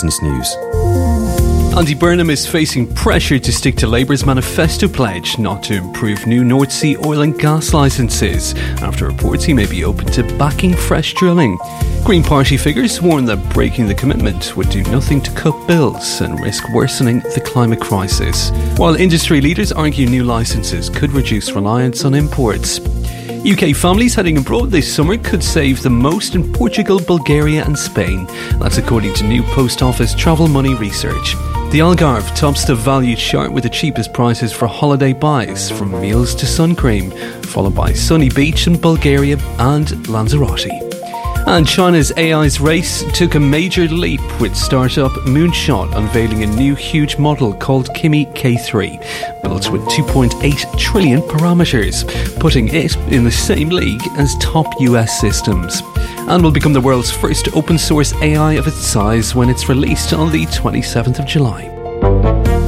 Business News. Andy Burnham is facing pressure to stick to Labour's manifesto pledge not to improve new North Sea oil and gas licences, after reports he may be open to backing fresh drilling. Green Party figures warn that breaking the commitment would do nothing to cut bills and risk worsening the climate crisis, while industry leaders argue new licences could reduce reliance on imports. UK families heading abroad this summer could save the most in Portugal, Bulgaria and Spain. That's according to new Post Office travel money research. The Algarve tops the value chart with the cheapest prices for holiday buys, from meals to sun cream, followed by Sunny Beach in Bulgaria and Lanzarote. And China's AI's race took a major leap with startup Moonshot unveiling a new huge model called Kimi K3, built with 2.8 trillion parameters, putting it in the same league as top US systems. And will become the world's first open source AI of its size when it's released on the 27th of July.